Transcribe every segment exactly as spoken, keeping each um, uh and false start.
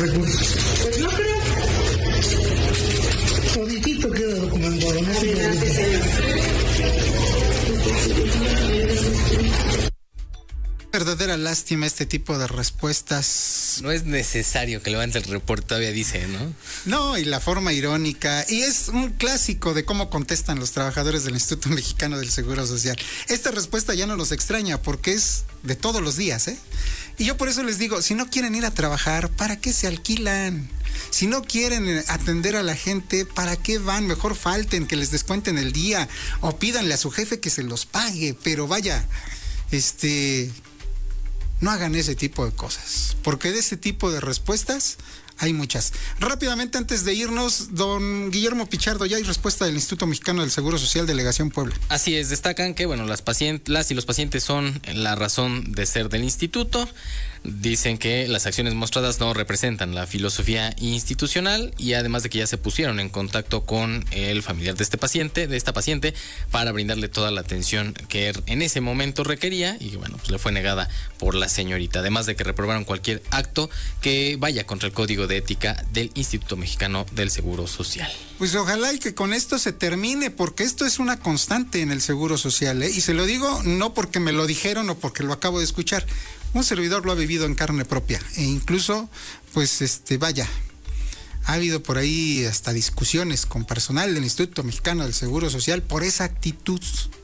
recursos? Pues no creo. Toditito queda documentado, ¿no? Adelante, señor. Verdadera lástima este tipo de respuestas. No es necesario que levante el reporte, todavía dice, ¿no? No, y la forma irónica, y es un clásico de cómo contestan los trabajadores del Instituto Mexicano del Seguro Social. Esta respuesta ya no los extraña porque es de todos los días, ¿eh? Y yo por eso les digo, si no quieren ir a trabajar, ¿para qué se alquilan? Si no quieren atender a la gente, ¿para qué van? Mejor falten, que les descuenten el día, o pídanle a su jefe que se los pague, pero vaya, este... no hagan ese tipo de cosas, porque de ese tipo de respuestas hay muchas. Rápidamente, antes de irnos, don Guillermo Pichardo, ya hay respuesta del Instituto Mexicano del Seguro Social, Delegación Puebla. Así es, destacan que, bueno, las pacientes, las y los pacientes son la razón de ser del instituto. Dicen que las acciones mostradas no representan la filosofía institucional y además de que ya se pusieron en contacto con el familiar de este paciente, de esta paciente, para brindarle toda la atención que en ese momento requería y bueno, pues le fue negada por la señorita. Además de que reprobaron cualquier acto que vaya contra el Código de Ética del Instituto Mexicano del Seguro Social. Pues ojalá y que con esto se termine, porque esto es una constante en el Seguro Social, ¿eh? Y se lo digo no porque me lo dijeron o porque lo acabo de escuchar. Un servidor lo ha vivido en carne propia e incluso, pues, este, vaya, ha habido por ahí hasta discusiones con personal del Instituto Mexicano del Seguro Social por esa actitud.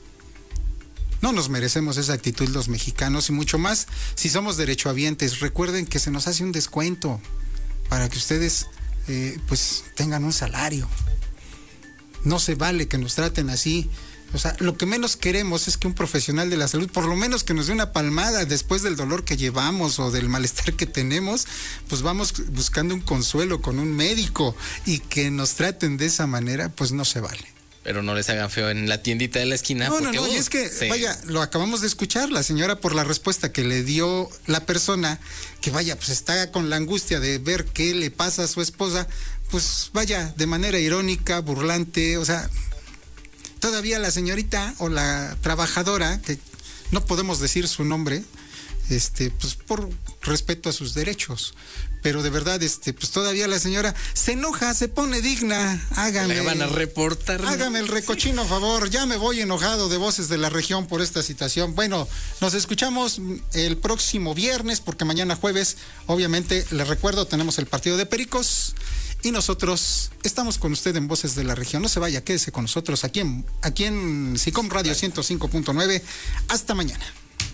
No nos merecemos esa actitud los mexicanos y mucho más si somos derechohabientes. Recuerden que se nos hace un descuento para que ustedes, eh, pues, tengan un salario. No se vale que nos traten así. O sea, lo que menos queremos es que un profesional de la salud, por lo menos que nos dé una palmada después del dolor que llevamos o del malestar que tenemos, pues vamos buscando un consuelo con un médico y que nos traten de esa manera, pues no se vale. Pero no les hagan feo en la tiendita de la esquina. No, porque, no, no, uh, y es que, sí. vaya, lo acabamos de escuchar, la señora por la respuesta que le dio la persona, que vaya, pues está con la angustia de ver qué le pasa a su esposa, pues vaya, de manera irónica, burlante, o sea... Todavía la señorita o la trabajadora, que no podemos decir su nombre, este, pues por respeto a sus derechos, pero de verdad, este, pues todavía la señora se enoja, se pone digna, hágame. Le van a reportar. Hágame el recochino favor, ya me voy enojado de Voces de la Región por esta situación. Bueno, nos escuchamos el próximo viernes, porque mañana jueves, obviamente, les recuerdo, tenemos el partido de Pericos. Y nosotros estamos con usted en Voces de la Región. No se vaya, quédese con nosotros aquí en, aquí en SICOM Radio ciento cinco punto nueve. Hasta mañana.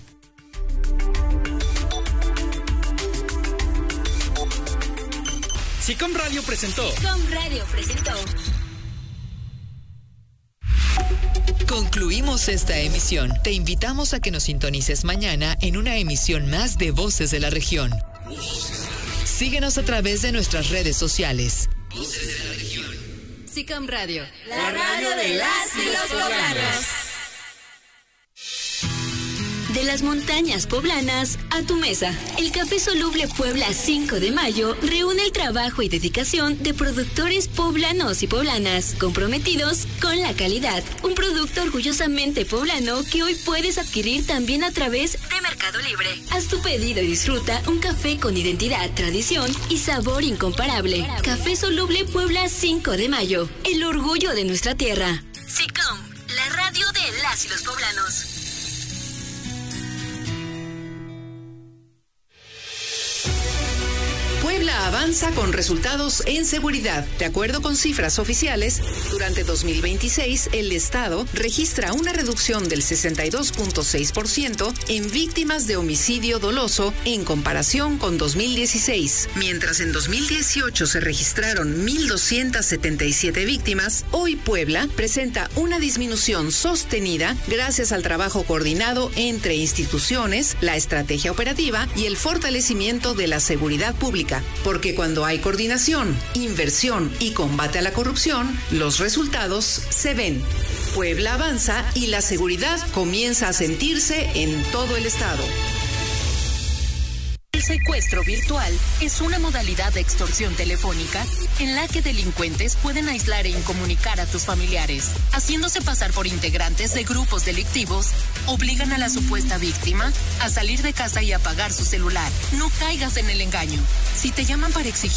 SICOM Radio presentó. SICOM Radio presentó. Concluimos esta emisión. Te invitamos a que nos sintonices mañana en una emisión más de Voces de la Región. Síguenos a través de nuestras redes sociales. Voces de la Región. SICOM Radio, la radio de las y los poblanos. De las montañas poblanas a tu mesa. El Café Soluble Puebla cinco de mayo reúne el trabajo y dedicación de productores poblanos y poblanas comprometidos con la calidad. Un producto orgullosamente poblano que hoy puedes adquirir también a través de Mercado Libre. Haz tu pedido y disfruta un café con identidad, tradición y sabor incomparable. Café Soluble Puebla cinco de mayo. El orgullo de nuestra tierra. SICOM, la radio de las y los poblanos. Puebla avanza con resultados en seguridad. De acuerdo con cifras oficiales, durante dos mil veintiséis, el Estado registra una reducción del sesenta y dos punto seis por ciento en víctimas de homicidio doloso en comparación con dos mil dieciséis. Mientras en dos mil dieciocho se registraron mil doscientas setenta y siete víctimas, hoy Puebla presenta una disminución sostenida gracias al trabajo coordinado entre instituciones, la estrategia operativa y el fortalecimiento de la seguridad pública. Porque cuando hay coordinación, inversión y combate a la corrupción, los resultados se ven. Puebla avanza y la seguridad comienza a sentirse en todo el estado. El secuestro virtual es una modalidad de extorsión telefónica en la que delincuentes pueden aislar e incomunicar a tus familiares, haciéndose pasar por integrantes de grupos delictivos, obligan a la supuesta víctima a salir de casa y apagar su celular. No caigas en el engaño. Si te llaman para exigir